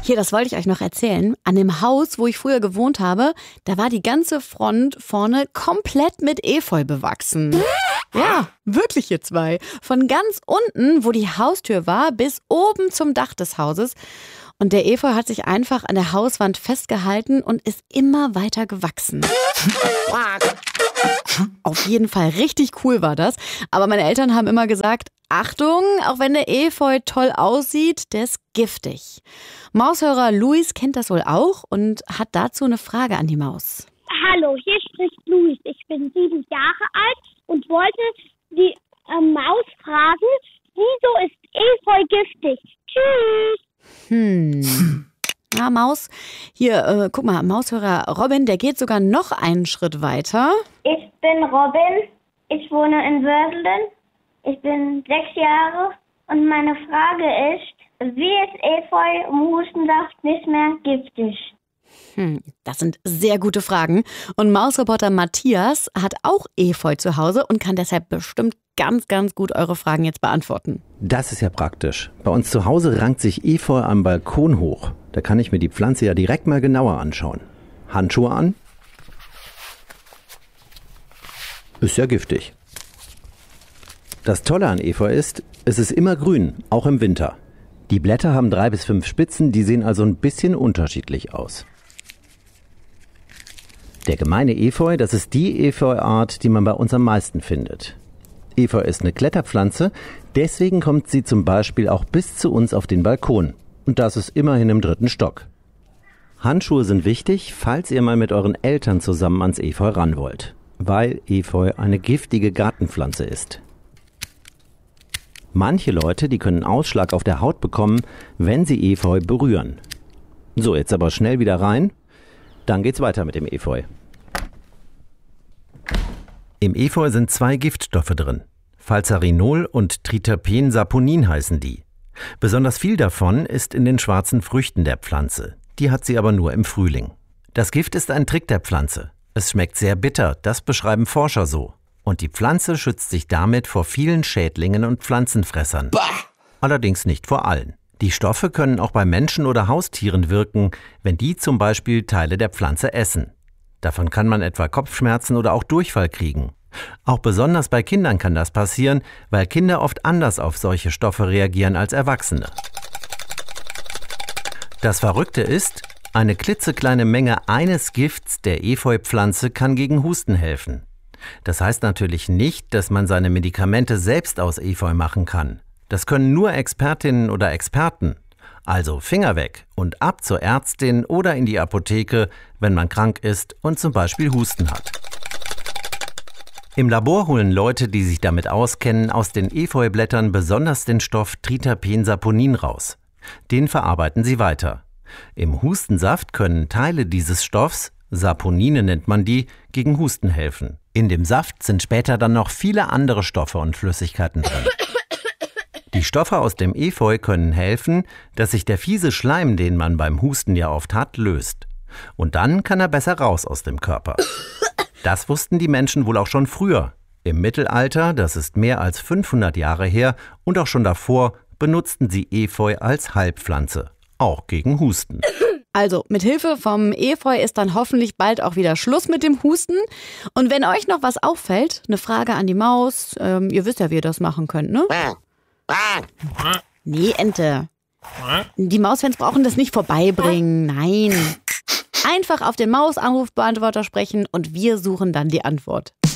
Hier, das wollte ich euch noch erzählen. An dem Haus, wo ich früher gewohnt habe, da war die ganze Front vorne komplett mit Efeu bewachsen. Ja, wirklich ihr zwei. Von ganz unten, wo die Haustür war, bis oben zum Dach des Hauses. Und der Efeu hat sich einfach an der Hauswand festgehalten und ist immer weiter gewachsen. Auf jeden Fall richtig cool war das. Aber meine Eltern haben immer gesagt, Achtung, auch wenn der Efeu toll aussieht, der ist giftig. Maushörer Luis kennt das wohl auch und hat dazu eine Frage an die Maus. Hallo, hier spricht Luis. Ich bin 7 Jahre alt und wollte die Maus fragen, wieso ist Efeu giftig? Tschüss. Ja, Maus, hier, guck mal, Maushörer Robin, der geht sogar noch einen Schritt weiter. Ich bin Robin, ich wohne in Wörselden, ich bin 6 Jahre und meine Frage ist, wie ist Efeu im Hustensaft nicht mehr giftig? Das sind sehr gute Fragen. Und Mausreporter Matthias hat auch Efeu zu Hause und kann deshalb bestimmt ganz, ganz gut eure Fragen jetzt beantworten. Das ist ja praktisch. Bei uns zu Hause rankt sich Efeu am Balkon hoch. Da kann ich mir die Pflanze ja direkt mal genauer anschauen. Handschuhe an. Ist ja giftig. Das Tolle an Efeu ist, es ist immer grün, auch im Winter. Die Blätter haben 3 bis 5 Spitzen, die sehen also ein bisschen unterschiedlich aus. Der gemeine Efeu, das ist die Efeuart, die man bei uns am meisten findet. Efeu ist eine Kletterpflanze, deswegen kommt sie zum Beispiel auch bis zu uns auf den Balkon. Und das ist immerhin im 3. Stock. Handschuhe sind wichtig, falls ihr mal mit euren Eltern zusammen ans Efeu ran wollt, weil Efeu eine giftige Gartenpflanze ist. Manche Leute, die können Ausschlag auf der Haut bekommen, wenn sie Efeu berühren. So, jetzt aber schnell wieder rein. Dann geht's weiter mit dem Efeu. Im Efeu sind 2 Giftstoffe drin. Phalzarinol und Triterpensaponin heißen die. Besonders viel davon ist in den schwarzen Früchten der Pflanze. Die hat sie aber nur im Frühling. Das Gift ist ein Trick der Pflanze. Es schmeckt sehr bitter, das beschreiben Forscher so. Und die Pflanze schützt sich damit vor vielen Schädlingen und Pflanzenfressern. Bah! Allerdings nicht vor allen. Die Stoffe können auch bei Menschen oder Haustieren wirken, wenn die zum Beispiel Teile der Pflanze essen. Davon kann man etwa Kopfschmerzen oder auch Durchfall kriegen. Auch besonders bei Kindern kann das passieren, weil Kinder oft anders auf solche Stoffe reagieren als Erwachsene. Das Verrückte ist, eine klitzekleine Menge eines Gifts der Efeupflanze kann gegen Husten helfen. Das heißt natürlich nicht, dass man seine Medikamente selbst aus Efeu machen kann. Das können nur Expertinnen oder Experten. Also Finger weg und ab zur Ärztin oder in die Apotheke, wenn man krank ist und zum Beispiel Husten hat. Im Labor holen Leute, die sich damit auskennen, aus den Efeublättern besonders den Stoff Triterpensaponin raus. Den verarbeiten sie weiter. Im Hustensaft können Teile dieses Stoffs, Saponine nennt man die, gegen Husten helfen. In dem Saft sind später dann noch viele andere Stoffe und Flüssigkeiten drin. Die Stoffe aus dem Efeu können helfen, dass sich der fiese Schleim, den man beim Husten ja oft hat, löst. Und dann kann er besser raus aus dem Körper. Das wussten die Menschen wohl auch schon früher. Im Mittelalter, das ist mehr als 500 Jahre her, und auch schon davor, benutzten sie Efeu als Heilpflanze. Auch gegen Husten. Also, mit Hilfe vom Efeu ist dann hoffentlich bald auch wieder Schluss mit dem Husten. Und wenn euch noch was auffällt, eine Frage an die Maus, ihr wisst ja, wie ihr das machen könnt, ne? Nee, Ente. Die Mausfans brauchen das nicht vorbeibringen, nein. Einfach auf den Mausanrufbeantworter sprechen und wir suchen dann die Antwort.